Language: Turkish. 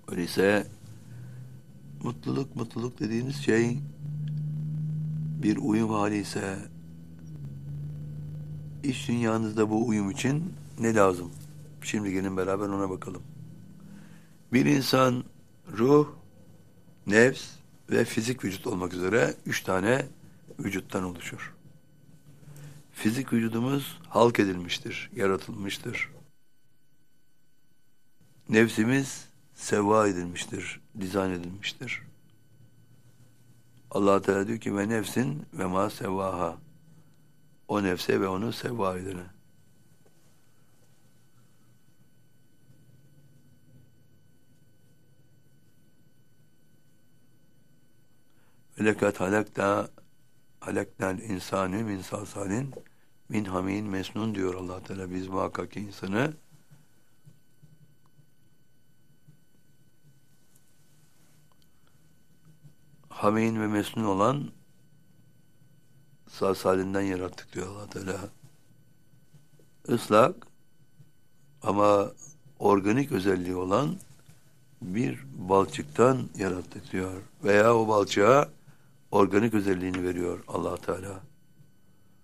Öyleyse mutluluk dediğiniz şey bir uyum hali ise iş dünyanızda bu uyum için ne lazım? Şimdi gelin beraber ona bakalım. Bir insan ruh, nefs ve fizik vücut olmak üzere 3 tane vücuttan oluşur. Fizik vücudumuz halk edilmiştir, yaratılmıştır. Nefsimiz sevva edilmiştir, dizayn edilmiştir. Allah Teala diyor ki ve nefsin ve ma sevvaha. O nefse ve onu sevva edene. Ve lekât halaknal insâne min salsalin min hamin mesnun diyor Allah Teala. Biz muhakkak ki insanı hamin ve mesnun olan salsalinden yarattık diyor Allah Teala. Islak ama organik özelliği olan bir balçıktan yarattık diyor. Veya o balçığa organik özelliğini veriyor Allah Teala.